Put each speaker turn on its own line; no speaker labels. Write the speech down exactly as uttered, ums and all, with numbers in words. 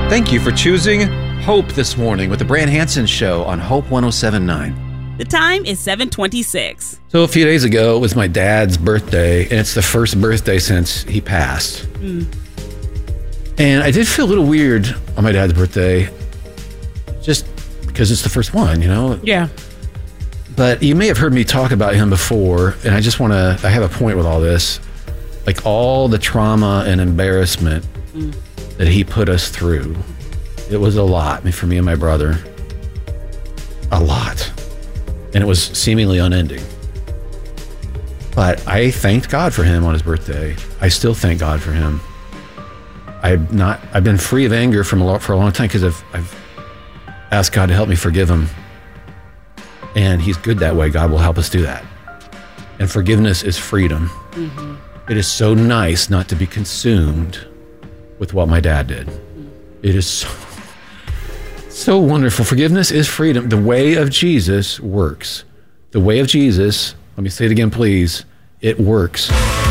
Thank you for choosing Hope this morning with the Brand Hansen Show on Hope one oh seven point nine.
The time is seven twenty-six.
So a few days ago, it was my dad's birthday, and it's the first birthday since he passed. Mm. And I did feel a little weird on my dad's birthday, just because it's the first one, you know?
Yeah.
But you may have heard me talk about him before, and I just want to, I have a point with all this. Like all the trauma and embarrassment mm. that he put us through, it was a lot. I mean, for me and my brother, a lot. And it was seemingly unending. But I thanked God for him on his birthday. I still thank God for him. I've not, I've been free of anger from a lot, for a long time because I've, I've asked God to help me forgive him. And he's good that way. God will help us do that. And forgiveness is freedom. Mm-hmm. It is so nice not to be consumed with what my dad did. It is so, so wonderful. Forgiveness is freedom. The way of Jesus works. The way of Jesus, let me say it again, please. It works.